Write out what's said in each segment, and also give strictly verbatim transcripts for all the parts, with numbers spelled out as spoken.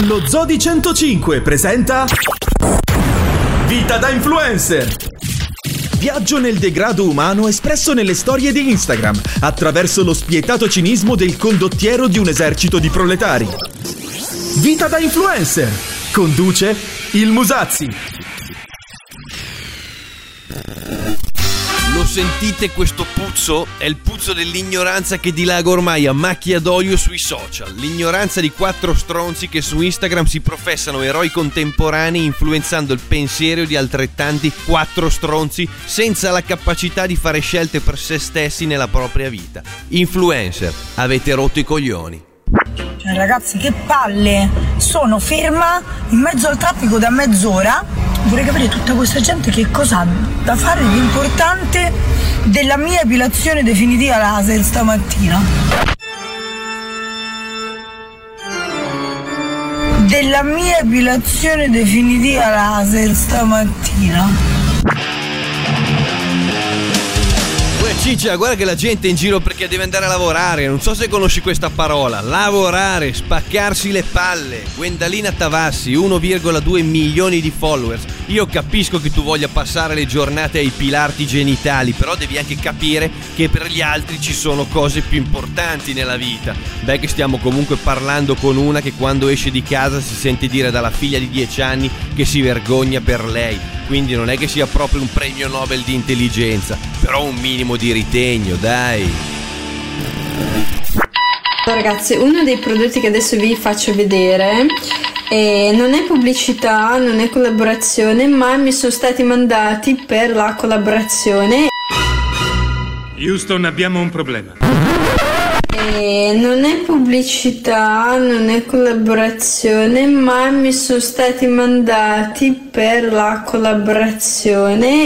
Lo Zodi centocinque presenta Vita da Influencer. Viaggio nel degrado umano espresso nelle storie di Instagram attraverso lo spietato cinismo del condottiero di un esercito di proletari. Vita da Influencer. Conduce il Musazzi. Lo sentite questo puzzo? È il puzzo dell'ignoranza che dilaga ormai a macchia d'olio sui social. L'ignoranza di quattro stronzi che su Instagram si professano eroi contemporanei influenzando il pensiero di altrettanti quattro stronzi senza la capacità di fare scelte per se stessi nella propria vita. Influencer, avete rotto i coglioni. Cioè ragazzi, che palle! Sono ferma in mezzo al traffico da mezz'ora. Vorrei capire tutta questa gente che cosa ha da fare di importante della mia epilazione definitiva laser stamattina. Della mia epilazione definitiva laser stamattina. Ciccia, guarda che la gente è in giro perché deve andare a lavorare. Non so se conosci questa parola. Lavorare, spaccarsi le palle. Gwendalina Tavassi, uno virgola due milioni di followers. Io capisco che tu voglia passare le giornate a epilarti i genitali, però devi anche capire che per gli altri ci sono cose più importanti nella vita. Beh, che stiamo comunque parlando con una che quando esce di casa si sente dire dalla figlia di dieci anni che si vergogna per lei. Quindi non è che sia proprio un premio Nobel di intelligenza, però un minimo di ritegno, dai. Ragazzi, uno dei prodotti che adesso vi faccio vedere eh, non è pubblicità, non è collaborazione, ma mi sono stati mandati per la collaborazione. Houston, abbiamo un problema. Eh, non è pubblicità, non è collaborazione, ma mi sono stati mandati per la collaborazione.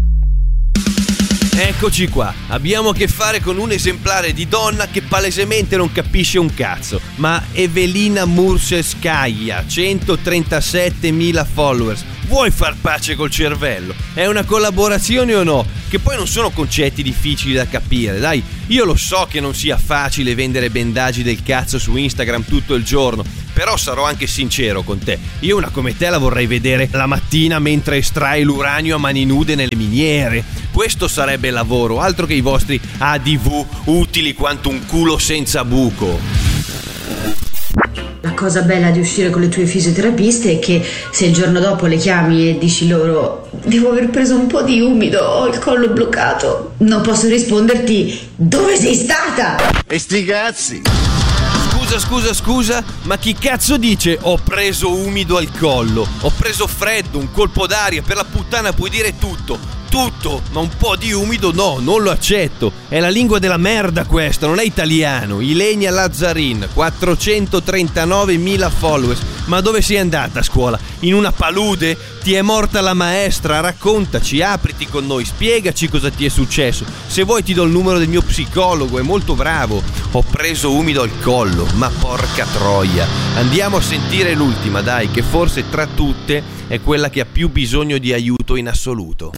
Eccoci qua, abbiamo a che fare con un esemplare di donna che palesemente non capisce un cazzo, ma Evelina Murselskaya, centotrentasettemila followers. Vuoi far pace col cervello? È una collaborazione o no? Che poi non sono concetti difficili da capire, dai. Io lo so che non sia facile vendere bendaggi del cazzo su Instagram tutto il giorno, però sarò anche sincero con te. Io una come te la vorrei vedere la mattina mentre estrae l'uranio a mani nude nelle miniere. Questo sarebbe lavoro, altro che i vostri A D V utili quanto un culo senza buco. La cosa bella di uscire con le tue fisioterapiste è che se il giorno dopo le chiami e dici loro devo aver preso un po' di umido, ho il collo bloccato, non posso risponderti dove sei stata? E sti cazzi! Scusa, scusa, scusa, ma chi cazzo dice ho preso umido al collo? Ho preso freddo, un colpo d'aria, per la puttana puoi dire tutto. Tutto, ma un po' di umido no, non lo accetto. È la lingua della merda questa, non è italiano. Ilenia Lazzarin, quattrocentotrentanove followers. Ma dove sei andata a scuola? In una palude? Ti è morta la maestra? Raccontaci, apriti con noi, spiegaci cosa ti è successo. Se vuoi ti do il numero del mio psicologo, è molto bravo. Ho preso umido al collo, ma porca troia. Andiamo a sentire l'ultima, dai, che forse tra tutte è quella che ha più bisogno di aiuto in assoluto.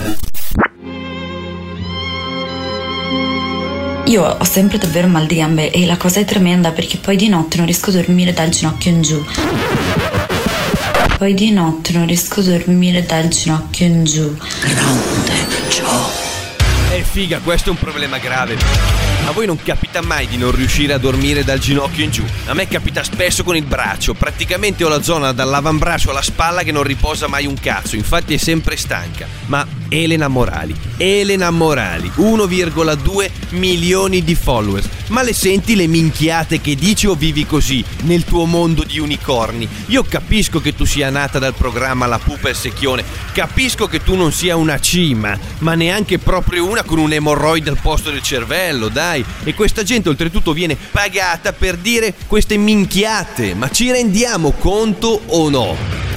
Io ho sempre davvero mal di gambe e la cosa è tremenda perché poi di notte non riesco a dormire dal ginocchio in giù. Poi di notte non riesco a dormire dal ginocchio in giù. Grande ciò. Eh figa, questo è un problema grave. A voi non capita mai di non riuscire a dormire dal ginocchio in giù? A me capita spesso con il braccio. Praticamente ho la zona dall'avambraccio alla spalla che non riposa mai un cazzo, infatti è sempre stanca. Ma Elena Morali, Elena Morali, uno virgola due milioni di followers. Ma le senti le minchiate che dici o vivi così nel tuo mondo di unicorni? Io capisco che tu sia nata dal programma La Pupa e il Secchione, capisco che tu non sia una cima, ma neanche proprio una con un emorroide al posto del cervello, dai. E questa gente oltretutto viene pagata per dire queste minchiate, ma ci rendiamo conto o no?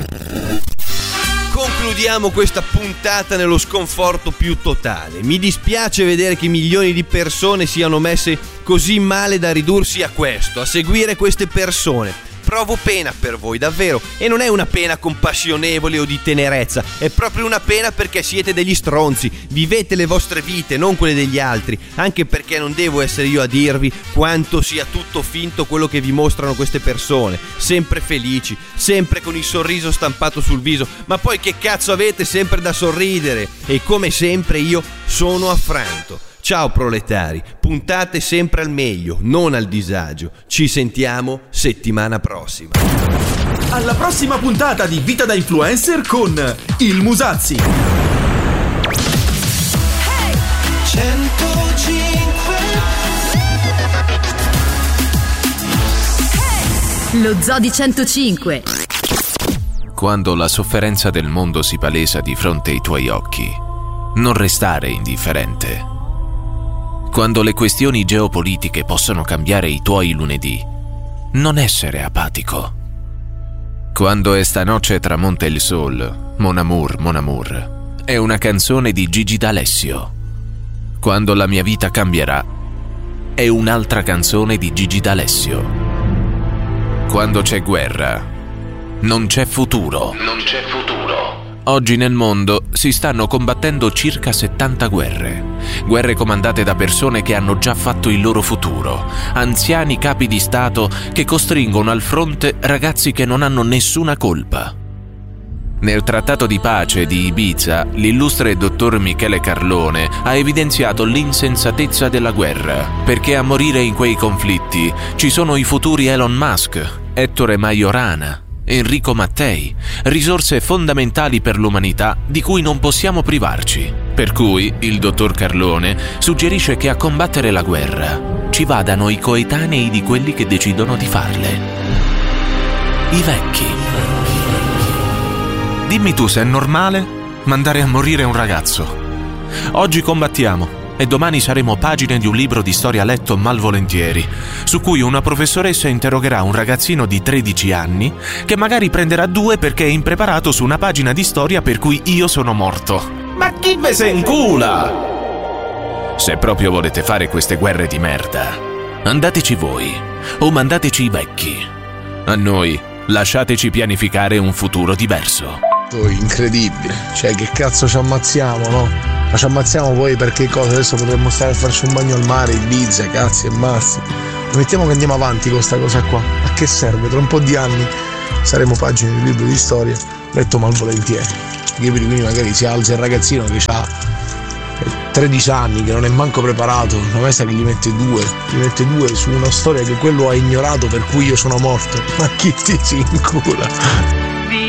Concludiamo questa puntata nello sconforto più totale. Mi dispiace vedere che milioni di persone siano messe così male da ridursi a questo, a seguire queste persone. provo pena per voi, davvero, e non è una pena compassionevole o di tenerezza, è proprio una pena perché siete degli stronzi, vivete le vostre vite, non quelle degli altri, anche perché non devo essere io a dirvi quanto sia tutto finto quello che vi mostrano queste persone, sempre felici, sempre con il sorriso stampato sul viso, ma poi che cazzo avete sempre da sorridere? E come sempre io sono affranto. Ciao proletari, puntate sempre al meglio, non al disagio. Ci sentiamo settimana prossima. Alla prossima puntata di Vita da Influencer con il Musazzi. centocinque Lo Zoo di centocinque. Quando la sofferenza del mondo si palesa di fronte ai tuoi occhi, non restare indifferente. Quando le questioni geopolitiche possono cambiare i tuoi lunedì, non essere apatico. Quando è stanotte tramonta il sol, Mon amour, mon amour, è una canzone di Gigi D'Alessio. Quando la mia vita cambierà, è un'altra canzone di Gigi D'Alessio. Quando c'è guerra, non c'è futuro. Non c'è futuro. Oggi nel mondo si stanno combattendo circa settanta guerre. Guerre comandate da persone che hanno già fatto il loro futuro. Anziani capi di Stato che costringono al fronte ragazzi che non hanno nessuna colpa. Nel trattato di pace di Ibiza, l'illustre dottor Michele Carlone ha evidenziato l'insensatezza della guerra, perché a morire in quei conflitti ci sono i futuri Elon Musk, Ettore Majorana, Enrico Mattei, risorse fondamentali per l'umanità di cui non possiamo privarci. Per cui il dottor Carlone suggerisce che a combattere la guerra ci vadano i coetanei di quelli che decidono di farle. I vecchi. Dimmi tu se è normale mandare a morire un ragazzo. Oggi combattiamo e domani saremo pagine di un libro di storia letto malvolentieri, su cui una professoressa interrogherà un ragazzino di tredici anni che magari prenderà due perché è impreparato su una pagina di storia per cui io sono morto. Ma chi ve se incula? Se proprio volete fare queste guerre di merda, andateci voi o mandateci i vecchi. A noi lasciateci pianificare un futuro diverso. Incredibile, cioè che cazzo ci ammazziamo, no? Ma ci ammazziamo poi perché cosa? Adesso potremmo stare a farci un bagno al mare, Ibiza, cazzi e mazzi. Mettiamo che andiamo avanti con sta cosa qua. A che serve? Tra un po' di anni saremo pagine di libro di storia letto malvolentieri. Quindi magari si alza il ragazzino che ha tredici anni, che non è manco preparato, una maestra che gli mette due, gli mette due su una storia che quello ha ignorato per cui io sono morto. Ma chi ti si incula?